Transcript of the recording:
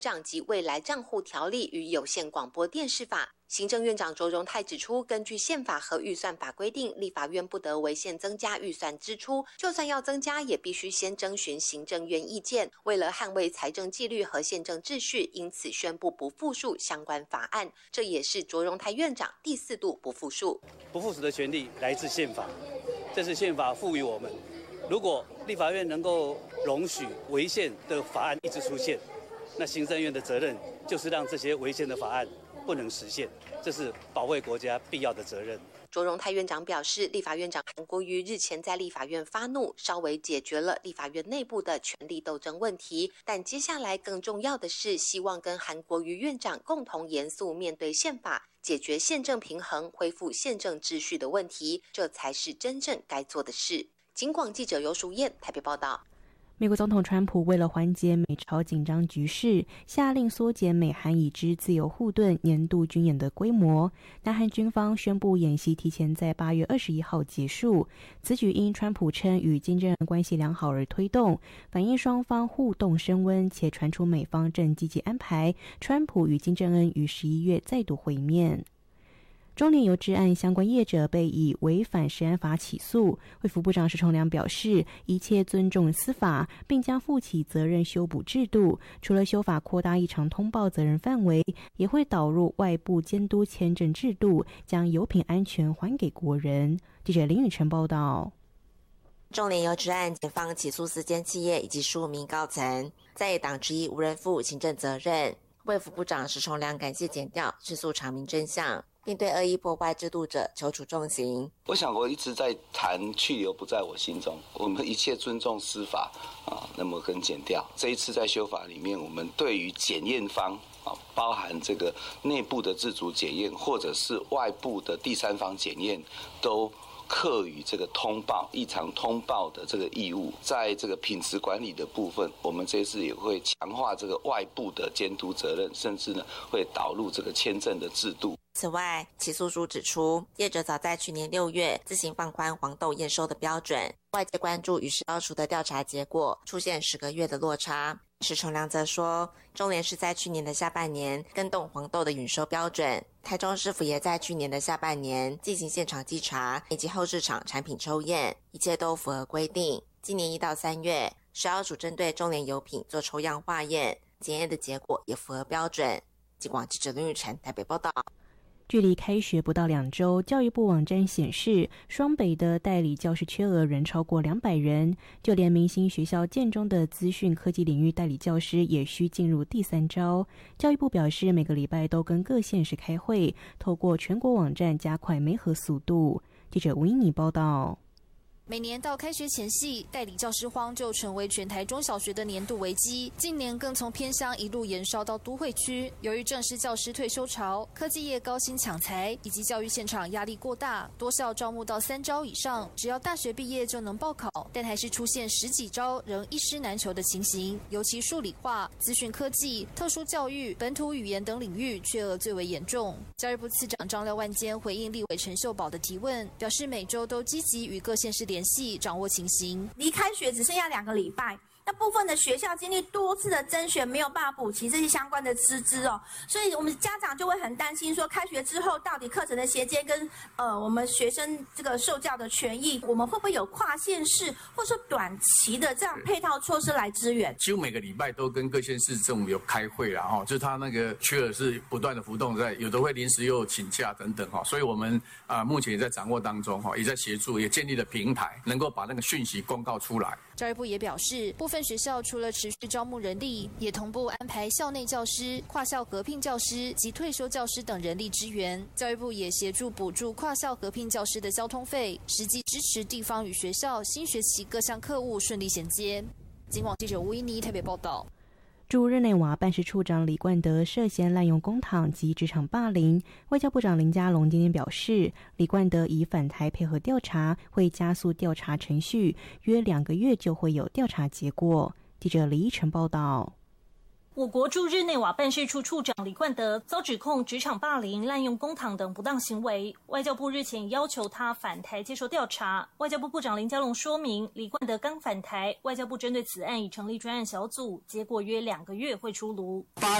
账及未来账户条例与有线广播电视法。行政院长周荣泰指出，根据宪法和预算法规定，立法院不得违宪增加预算支出，就算要增加，也必须先征询行政院意见。为了捍卫财政纪律和宪政秩序，因此宣布不附属相关法案。这也是卓荣泰院长第4度不附属。 不附属的权利来自宪法，这是宪法赋予我们。如果立法院能够容许违宪的法案一直出现，那行政院的责任就是让这些违宪的法案不能实现，这是保卫国家必要的责任。 卓荣泰院长表示，立法院长韩国瑜日前在立法院发怒，稍微解决了立法院内部的权力斗争问题，但接下来更重要的是，希望跟韩国瑜院长共同严肃面对宪法，解决宪政平衡、恢复宪政秩序的问题，这才是真正该做的事。警广记者游淑燕台北报道。 美国总统川普为了缓解美朝紧张局势，下令缩减美韩已知自由护盾年度军演的规模。南韩军方宣布演习提前在8月21号结束。此举因川普称与金正恩关系良好而推动，反映双方互动升温，且传出美方正积极安排川普与金正恩于11月再度会面。中联邮治案相关业者被以违反食安法起诉，卫福部长石崇良表示，一切尊重司法，并将负起责任修补制度。除了修法扩大异常通报责任范围，也会导入外部监督签证制度，将油品安全还给国人。记者林宇晨报道。 中联邮治案，检方起诉4间企业以及15名高层，在野党质疑无人负行政责任。卫福部长石崇良感谢检调，迅速查明真相，并对恶意破坏制度者求处重刑。 我想我一直在谈去留不在我心中，我们一切尊重司法那么跟检调。这一次在修法里面，我们对于检验方包含这个内部的自主检验，或者是外部的第三方检验，都课予这个通报异常通报的这个义务。在这个品质管理的部分，我们这次也会强化这个外部的监督责任，甚至呢会导入这个签证的制度。 此外，起诉书指出，业者早在去年6月自行放宽黄豆验收的标准，外界关注与食药署的调查结果出现10个月的落差。石崇良则说，中联是在去年的下半年更动黄豆的允收标准，台中市府也在去年的下半年进行现场稽查以及后市场产品抽验，一切都符合规定。今年1到3月，食药署针对中联油品做抽样化验，检验的结果也符合标准。警广记者林宇晨台北报道。 距离开学不到2周，教育部网站显示，双北的代理教师缺额仍超过200人，就连明星学校建中的资讯科技领域代理教师也需进入第3招。教育部表示，每个礼拜都跟各县市开会，透过全国网站加快媒合速度。记者吴英妮报道。 每年到开学前夕，代理教师荒就成为全台中小学的年度危机。近年更从偏乡一路延烧到都会区。由于正是教师退休潮，科技业高薪抢才，以及教育现场压力过大，多校招募到3招以上，只要大学毕业就能报考，但还是出现10几招仍一师难求的情形。尤其数理化、资讯科技、特殊教育、本土语言等领域缺额最为严重。教育部次长张廖万坚回应立委陈秀宝的提问，表示每周都积极与各县市联系，掌握情形。 离开学只剩下2个礼拜，那部分的学校经历多次的甄选，没有办法补齐这些相关的师资哦，所以我们家长就会很担心说，开学之后到底课程的衔接跟我们学生这个受教的权益，我们会不会有跨县市或者说短期的这样配套措施来支援？ 几乎每个礼拜都跟各县市政府有开会啦，就是他那个缺额是不断的浮动在，有的会临时又请假等等哈，所以我们目前也在掌握当中哈，也在协助，也建立了平台，能够把那个讯息公告出来。 教育部也表示，部分学校除了持续招募人力，也同步安排校内教师、跨校合聘教师及退休教师等人力支援。教育部也协助补助跨校合聘教师的交通费，实际支持地方与学校新学期各项课务顺利衔接。警广记者吴依妮台北报道。 驻日内瓦办事处长李冠德涉嫌滥用公帑及职场霸凌，外交部长林佳龙今天表示，李冠德已返台配合调查，会加速调查程序，约2个月就会有调查结果。记者李依晨报道。 我国驻日内瓦办事处处长李冠德遭指控职场霸凌、滥用公帑等不当行为，外交部日前要求他返台接受调查。外交部部长林佳龙说明，李冠德刚返台，外交部针对此案已成立专案小组，结果约2个月会出炉。